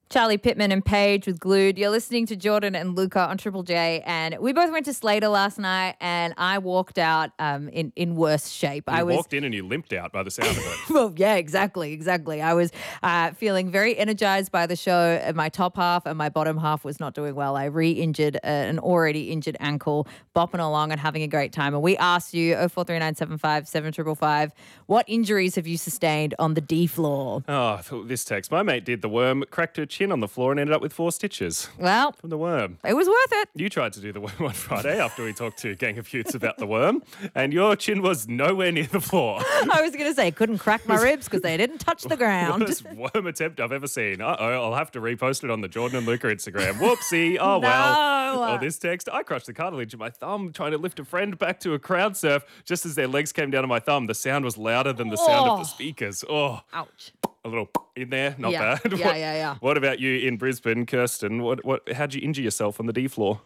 Charlie Pittman and Paige with Glued. You're listening to Jordan and Luca on Triple J, and we both went to Slater last night, and I walked out in worse shape. You walked in and you limped out by the sound of it. Well, yeah, exactly. I was feeling very energized by the show. My top half and my bottom half was not doing well. I re-injured an already injured ankle, bopping along and having a great time. And we asked you, 043975 7555, what injuries have you sustained on the D floor? Oh, this text. My mate did the worm, cracked her chin on the floor and ended up with 4 stitches. Well, From the worm. it was worth it. You tried to do the worm on Friday after we talked to Gang of Youths about the worm, and your chin was nowhere near the floor. I was going to say, couldn't crack my ribs because they didn't touch the ground. Worst worm attempt I've ever seen. I'll have to repost it on the Jordan and Luca Instagram. Whoopsie. Oh, well. No. Oh, this text. I crushed the cartilage in my thumb trying to lift a friend back to a crowd surf. Just as their legs came down on my thumb, the sound was louder than the sound of the speakers. Oh. Ouch. A little in there, not Yeah. bad. Yeah. What about you in Brisbane, Kirsten? How'd you injure yourself on the D floor?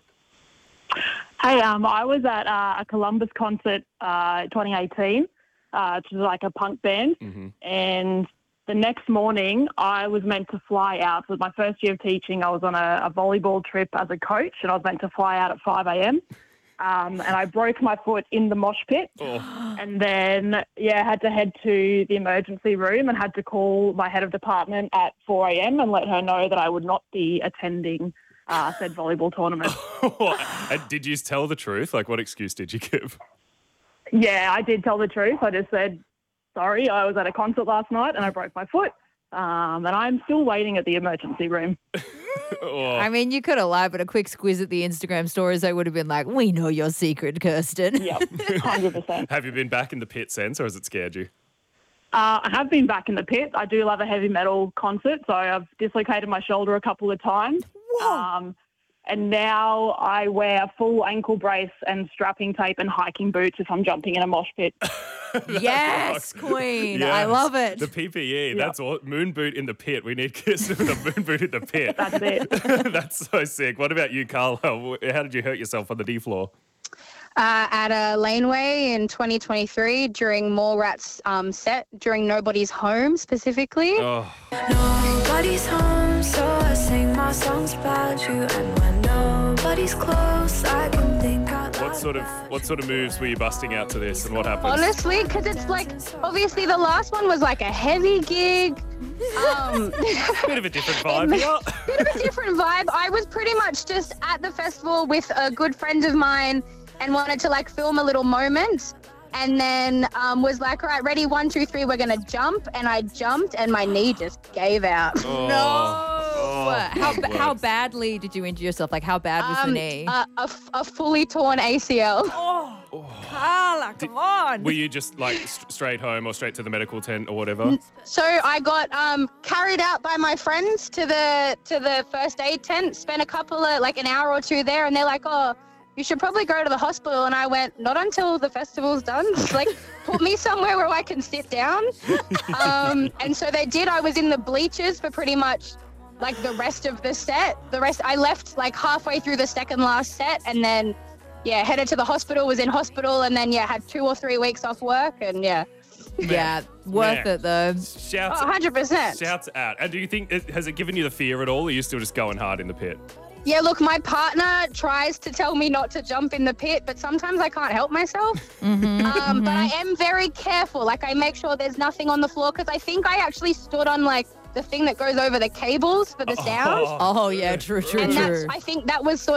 Hey, I was at a Columbus concert 2018, which was like a punk band, and the next morning I was meant to fly out. It was my first year of teaching. I was on a volleyball trip as a coach, and I was meant to fly out at 5 a.m. And I broke my foot in the mosh pit, and then had to head to the emergency room and had to call my head of department at 4 a.m. and let her know that I would not be attending said volleyball tournament. And did you tell the truth? Like, what excuse did you give? Yeah, I did tell the truth. I just said, sorry, I was at a concert last night and I broke my foot. And I'm still waiting at the emergency room. I mean, you could have lied, but a quick squiz at the Instagram stories, they would have been like, we know your secret, Kirsten. Yep, 100%. Have you been back in the pit since, or has it scared you? I have been back in the pit. I do love a heavy metal concert, so I've dislocated my shoulder a couple of times. And now I wear full ankle brace and strapping tape and hiking boots if I'm jumping in a mosh pit. Yes, queen. Yes. I love it. The PPE, that's all. Moon boot in the pit. We need Kirsten with a moon boot in the pit. That's it. That's so sick. What about you, Carla? How did you hurt yourself on the D floor? At a laneway in 2023 during Mallrats set, during Nobody's Home specifically. Oh. Nobody's home, so I sing my songs about you. And when nobody's close, I can think out loud. What sort of moves were you busting out to this, and what happened? Honestly, because it's like, obviously the last one was like a heavy gig. Bit of a different vibe. Bit of a different vibe. I was pretty much just at the festival with a good friend of mine and wanted to like film a little moment, and then was like, all right, ready, 1, 2, 3, we're gonna jump. And I jumped and my knee just gave out. How badly did you injure yourself? Like, how bad was the knee? A fully torn ACL. Carla, come on. Were you just like straight home or straight to the medical tent or whatever? So I got carried out by my friends to the first aid tent, spent a couple of like an hour or two there, and they're like, oh, you should probably go to the hospital. And I went, not until the festival's done. Like, put me somewhere where I can sit down. And so they did. I was in the bleachers for pretty much like the rest of the set. I left like halfway through the second last set, and then headed to the hospital, was in hospital, and then had 2 or 3 weeks off work, and worth it though. Shouts, 100%. Shouts out. And do you think, has it given you the fear at all, or are you still just going hard in the pit? Yeah, look, my partner tries to tell me not to jump in the pit, but sometimes I can't help myself. But I am very careful. Like, I make sure there's nothing on the floor, because I think I actually stood on like the thing that goes over the cables for the sound. Oh yeah, true. And I think that was sort